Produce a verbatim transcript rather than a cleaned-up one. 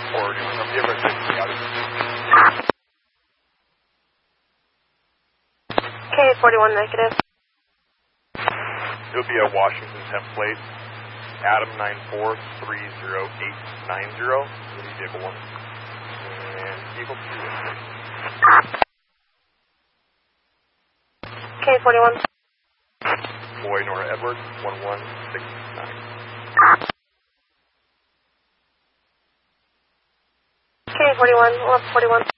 Or do some different things out of K forty-one negative. It'll be a Washington template, Adam nine four three zero eight nine zero, vehicle one, and vehicle two. K forty-one. Boy Nora Edwards, one one six nine. K forty-one, one forty-one.